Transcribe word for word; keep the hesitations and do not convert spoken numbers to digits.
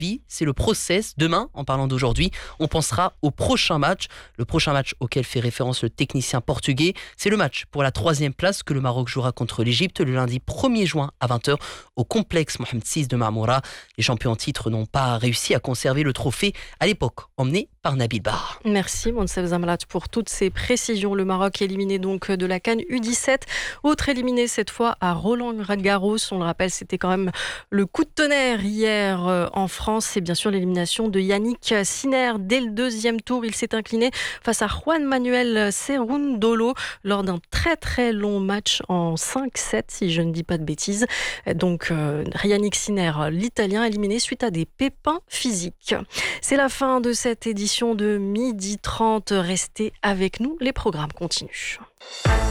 vie, c'est le process. Demain, en parlant d'aujourd'hui, on pensera au prochain match. Le prochain match auquel fait référence le technicien portugais, c'est le match pour la troisième place que le Maroc jouera contre l'Égypte le lundi premier juin à vingt heures au complexe Mohamed six de Marmoura. Les champions en titre n'ont pas réussi à conserver le trophée à l'époque emmené par Nabil Bar. Merci Monsef Zamlat pour toutes ces précisions. Le Maroc éliminé donc de la CAN U dix-sept. Autre éliminé cette fois à Roland-Garros. On le rappelle, c'était quand même le coup de tonnerre hier en France. C'est bien sûr l'élimination de Yannick Sinner. Dès le deuxième tour, il s'est incliné face à Juan Manuel Cerundolo lors d'un très très long match en cinq sept, si je ne dis pas de bêtises. Donc euh, Yannick Sinner, l'Italien, éliminé suite à des pépins physiques. C'est la fin de cette édition de midi trente. Restez avec nous, les programmes continuent.